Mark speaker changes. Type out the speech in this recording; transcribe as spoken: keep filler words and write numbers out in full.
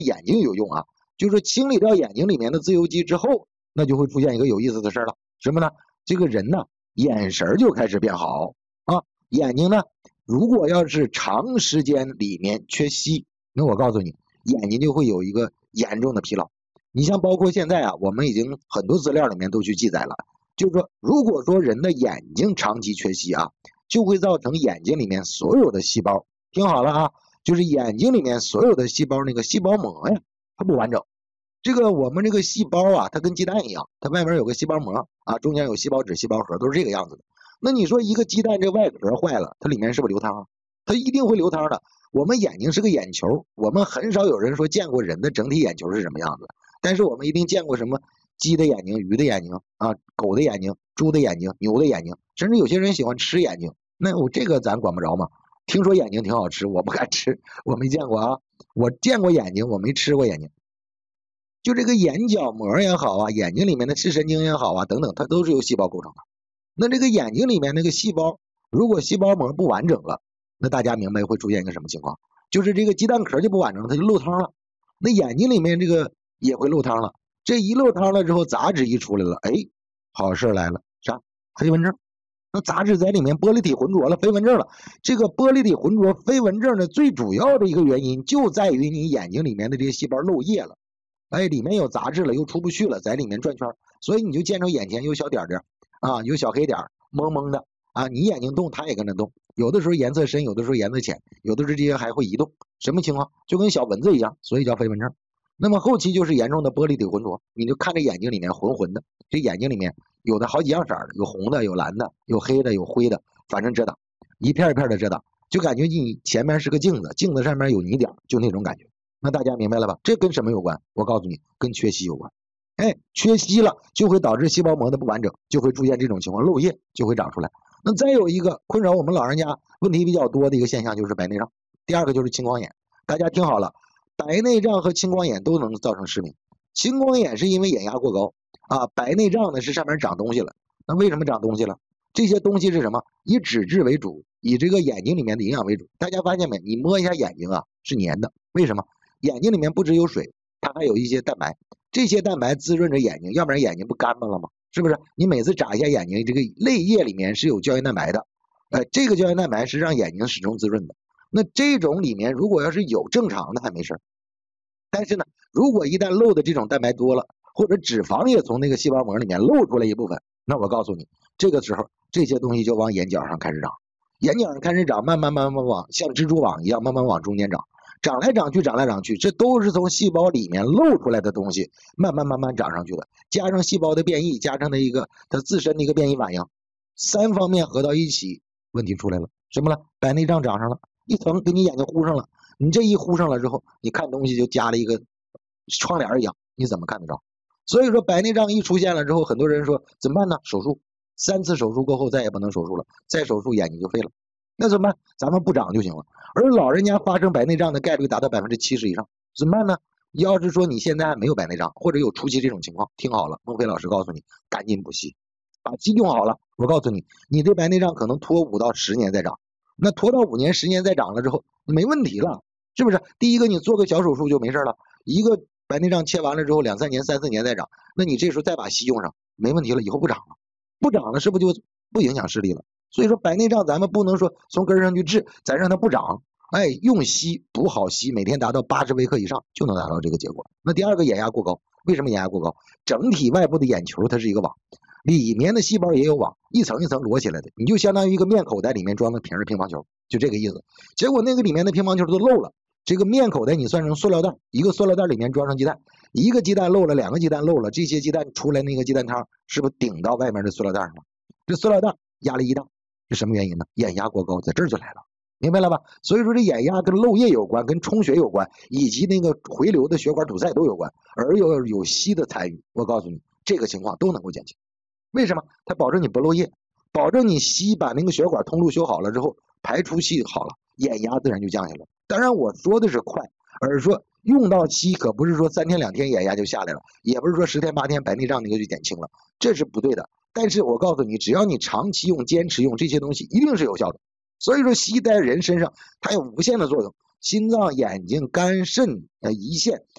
Speaker 1: 眼睛有用啊，就是清理掉眼睛里面的自由基之后，那就会出现一个有意思的事了，什么呢？这个人呢，眼神就开始变好啊，眼睛呢，如果要是长时间里面缺硒，那我告诉你，眼睛就会有一个严重的疲劳。你像包括现在啊，我们已经很多资料里面都去记载了，就是说，如果说人的眼睛长期缺硒啊，就会造成眼睛里面所有的细胞，听好了啊，就是眼睛里面所有的细胞那个细胞膜呀，它不完整。这个我们这个细胞啊，它跟鸡蛋一样，它外面有个细胞膜啊，中间有细胞质、细胞核，都是这个样子的。那你说一个鸡蛋这外壳坏了，它里面是不是流汤啊？它一定会流汤的。我们眼睛是个眼球，我们很少有人说见过人的整体眼球是什么样子，但是我们一定见过什么鸡的眼睛、鱼的眼睛啊、狗的眼睛、猪的眼睛、牛的眼睛，甚至有些人喜欢吃眼睛。那我这个咱管不着嘛。听说眼睛挺好吃，我不敢吃，我没见过啊。我见过眼睛，我没吃过眼睛。就这个眼角膜也好啊，眼睛里面的视神经也好啊，等等，它都是由细胞构成的。那这个眼睛里面那个细胞，如果细胞膜不完整了，那大家明白会出现一个什么情况？就是这个鸡蛋壳就不完整，它就漏汤了。那眼睛里面这个也会漏汤了。这一漏汤了之后，杂质一出来了，哎，好事来了，啥？飞蚊症。那杂质在里面，玻璃体浑浊了，飞蚊症了。这个玻璃体浑浊、飞蚊症的最主要的一个原因，就在于你眼睛里面的这些细胞漏液了。哎，里面有杂质了，又出不去了，在里面转圈，所以你就见着眼前有小点点啊，有小黑点，蒙蒙的啊，你眼睛动，它也跟着动，有的时候颜色深，有的时候颜色浅，有的时候这些还会移动，什么情况？就跟小蚊子一样，所以叫飞蚊症。那么后期就是严重的玻璃体浑浊，你就看着眼睛里面浑浑的，这眼睛里面有的好几样色的，有红的，有蓝的，有黑的，有灰的，反正遮挡，一片一片的遮挡，就感觉你前面是个镜子，镜子上面有泥点，就那种感觉。那大家明白了吧？这跟什么有关？我告诉你，跟缺硒有关。哎，缺硒了就会导致细胞膜的不完整，就会出现这种情况，漏液就会长出来。那再有一个困扰我们老人家问题比较多的一个现象就是白内障，第二个就是青光眼。大家听好了，白内障和青光眼都能造成失明。青光眼是因为眼压过高啊，白内障呢是上面长东西了。那为什么长东西了？这些东西是什么？以脂质为主，以这个眼睛里面的营养为主。大家发现没？你摸一下眼睛啊，是黏的。为什么？眼睛里面不只有水，它还有一些蛋白，这些蛋白滋润着眼睛，要不然眼睛不干巴了吗？是不是？你每次眨一下眼睛，这个泪液里面是有胶原蛋白的，呃，这个胶原蛋白是让眼睛始终滋润的。那这种里面如果要是有正常的还没事，但是呢，如果一旦漏的这种蛋白多了，或者脂肪也从那个细胞膜里面漏出来一部分，那我告诉你，这个时候这些东西就往眼角上开始长，眼角上开始长，慢慢慢慢往像蜘蛛网一样慢慢往中间长。长来长去，长来长去，这都是从细胞里面漏出来的东西，慢慢慢慢长上去的。加上细胞的变异，加上的一个它自身的一个变异反应，三方面合到一起，问题出来了。什么了？白内障长上了，一层给你眼睛糊上了。你这一糊上了之后，你看东西就加了一个窗帘一样，你怎么看得着？所以说白内障一出现了之后，很多人说怎么办呢？手术，三次手术过后再也不能手术了，再手术眼睛就废了。那怎么办？咱们不长就行了。而老人家发生白内障的概率达到百分之七十以上，怎么办呢？要是说你现在还没有白内障，或者有初期这种情况，听好了，孟非老师告诉你，赶紧补硒，把硒用好了。我告诉你，你这白内障可能拖五到十年再长，那拖到五年、十年再长了之后，没问题了，是不是？第一个，你做个小手术就没事了，一个白内障切完了之后，两三年、三四年再长，那你这时候再把硒用上，没问题了，以后不长了，不长了，是不是就不影响视力了？所以说白内障咱们不能说从根上去治，咱让它不长，哎，用硒补好硒，每天达到八十微克以上就能达到这个结果。那第二个，眼压过高，为什么眼压过高？整体外部的眼球它是一个网，里面的细胞也有网，一层一层摞起来的，你就相当于一个面口袋里面装的瓶的乒乓球，就这个意思。结果那个里面的乒乓球都漏了，这个面口袋你算成塑料袋，一个塑料袋里面装上鸡蛋，一个鸡蛋漏了，两个鸡蛋漏了，这些鸡蛋出来那个鸡蛋汤是不是顶到外面的塑料袋上了？这塑料袋压力一大，是什么原因呢？眼压过高，在这儿就来了，明白了吧？所以说这眼压跟漏液有关，跟充血有关，以及那个回流的血管堵塞都有关，而又有硒的参与，我告诉你，这个情况都能够减轻。为什么？它保证你不漏液，保证你硒把那个血管通路修好了之后，排出气好了，眼压自然就降下来了。当然我说的是快，而说用到硒可不是说三天两天眼压就下来了，也不是说十天八天白内障那个就减轻了，这是不对的。但是我告诉你，只要你长期用、坚持用这些东西，一定是有效的。所以说硒在人身上它有无限的作用，心脏、眼睛、肝、肾、呃胰腺